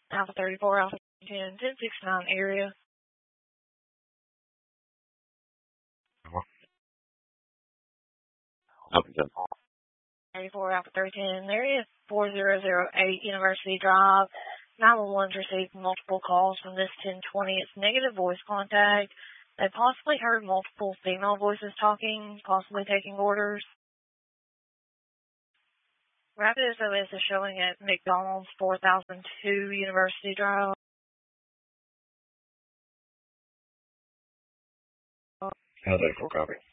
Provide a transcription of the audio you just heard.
Alpha 34, Alpha 10, 1069 area. Alpha 10. 34, Alpha 310, there is 4008 University Drive. 911's received multiple calls from this 1020. It's negative voice contact. They possibly heard multiple female voices talking, possibly taking orders. Rapid SOS is showing at McDonald's, 4002 University Drive. How's that for copy?